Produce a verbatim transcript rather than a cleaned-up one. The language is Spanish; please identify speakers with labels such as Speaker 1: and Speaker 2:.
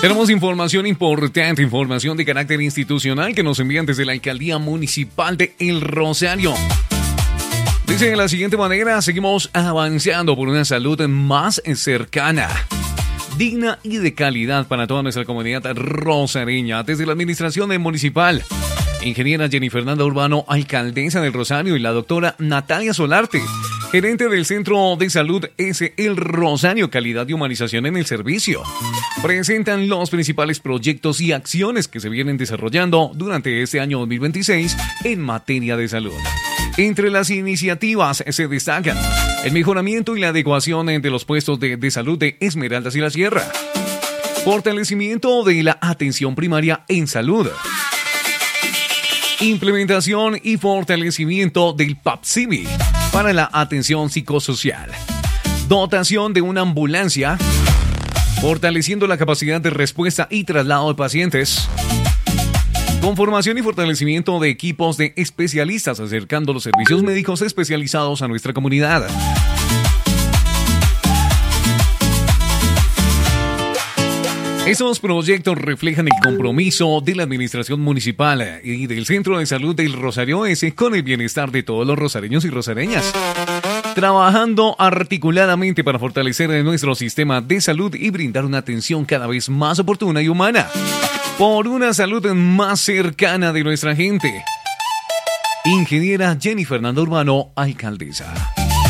Speaker 1: Tenemos información importante, información de carácter institucional que nos envían desde la Alcaldía Municipal de El Rosario. Dice de la siguiente manera: seguimos avanzando por una salud más cercana, digna y de calidad para toda nuestra comunidad rosareña. Desde la Administración Municipal, ingeniera Jenny Fernanda Urbano, alcaldesa del Rosario, y la doctora Natalia Solarte, gerente del Centro de Salud S. El Rosario, calidad y humanización en el servicio, presentan los principales proyectos y acciones que se vienen desarrollando durante este año dos mil veintiséis en materia de salud. Entre las iniciativas se destacan el mejoramiento y la adecuación de los puestos de, de salud de Esmeraldas y La Sierra, fortalecimiento de la atención primaria en salud, implementación y fortalecimiento del PAPSIMI para la atención psicosocial, dotación de una ambulancia, fortaleciendo la capacidad de respuesta y traslado de pacientes, conformación y fortalecimiento de equipos de especialistas, acercando los servicios médicos especializados a nuestra comunidad. Estos proyectos reflejan el compromiso de la Administración Municipal y del Centro de Salud del Rosario S con el bienestar de todos los rosareños y rosareñas, trabajando articuladamente para fortalecer nuestro sistema de salud y brindar una atención cada vez más oportuna y humana, por una salud más cercana de nuestra gente. Ingeniera Jenny Fernanda Urbano, alcaldesa.